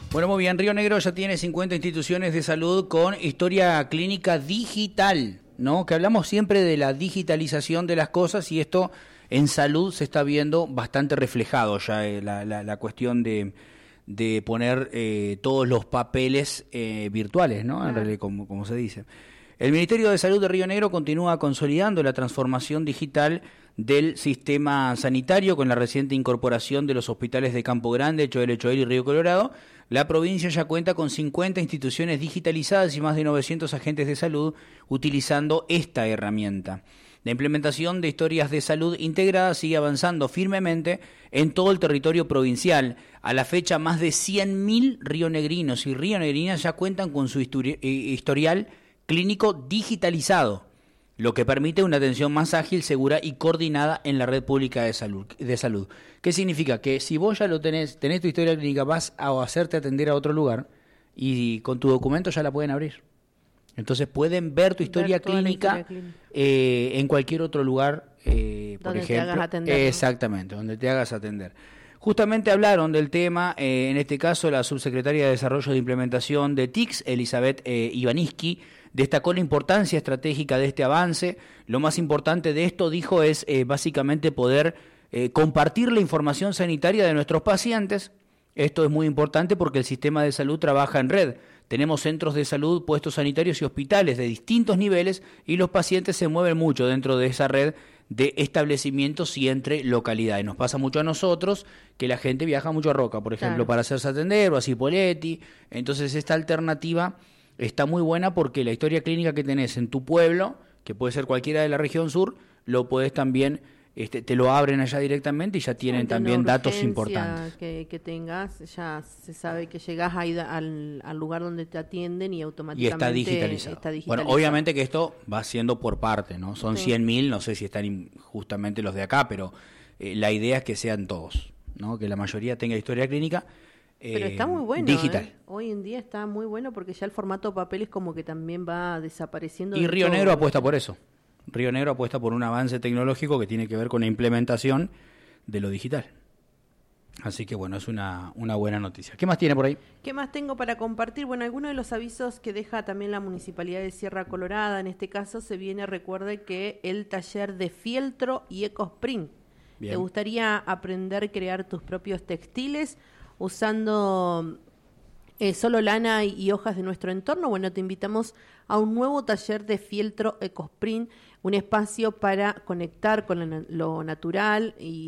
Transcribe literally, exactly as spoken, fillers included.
Bueno, muy bien, Río Negro ya tiene cincuenta instituciones de salud con historia clínica digital, ¿no? Que hablamos siempre de la digitalización de las cosas y esto en salud se está viendo bastante reflejado ya, eh, la, la, la cuestión de, de poner eh, todos los papeles eh, virtuales, ¿no? En realidad, como, como se dice. El Ministerio de Salud de Río Negro continúa consolidando la transformación digital del sistema sanitario con la reciente incorporación de los hospitales de Campo Grande, Choel, Choel y Río Colorado. La provincia ya cuenta con cincuenta instituciones digitalizadas y más de novecientos agentes de salud utilizando esta herramienta. La implementación de historias de salud integradas sigue avanzando firmemente en todo el territorio provincial. A la fecha, más de cien mil rionegrinos y rionegrinas ya cuentan con su histori- historial clínico digitalizado, lo que permite una atención más ágil, segura y coordinada en la red pública de salud. De salud. ¿Qué significa? Que si vos ya lo tenés, tenés tu historia clínica, vas a hacerte atender a otro lugar y con tu documento ya la pueden abrir. Entonces pueden ver tu historia ver clínica, historia clínica. Eh, en cualquier otro lugar, eh, por ejemplo. Donde te hagas atender. Exactamente, ¿no? Donde te hagas atender. Justamente hablaron del tema, eh, en este caso la subsecretaria de Desarrollo de Implementación de T I C S, Elizabeth eh, Ivaniski, destacó la importancia estratégica de este avance. Lo más importante de esto, dijo, es eh, básicamente poder eh, compartir la información sanitaria de nuestros pacientes. Esto es muy importante porque el sistema de salud trabaja en red. Tenemos centros de salud, puestos sanitarios y hospitales de distintos niveles y los pacientes se mueven mucho dentro de esa red de establecimientos y entre localidades. Nos pasa mucho a nosotros que la gente viaja mucho a Roca, por ejemplo, claro, para hacerse atender o a Cipolletti. Entonces esta alternativa está muy buena porque la historia clínica que tenés en tu pueblo, que puede ser cualquiera de la región sur, lo podés también, este, te lo abren allá directamente y ya tienen sí, también datos importantes. Que, que tengas, ya se sabe que llegás ahí al, al lugar donde te atienden y automáticamente y está digitalizado. está digitalizado. Bueno, obviamente que esto va siendo por parte, ¿no? Son sí. cien mil, no sé si están justamente los de acá, pero eh, la idea es que sean todos, ¿no? Que la mayoría tenga historia clínica. Pero está muy bueno, digital. ¿eh? Hoy en día está muy bueno porque ya el formato papel es como que también va desapareciendo. Y de Río todo. Negro apuesta por eso. Río Negro apuesta por un avance tecnológico que tiene que ver con la implementación de lo digital. Así que bueno, es una, una buena noticia. ¿Qué más tiene por ahí? ¿Qué más tengo para compartir? Bueno, algunos de los avisos que deja también la Municipalidad de Sierra Colorada, en este caso se viene, recuerde que el taller de fieltro y EcoSprint. Bien. ¿Te gustaría aprender a crear tus propios textiles usando eh, solo lana y, y hojas de nuestro entorno? Bueno, te invitamos a un nuevo taller de fieltro EcoSprint, un espacio para conectar con lo natural y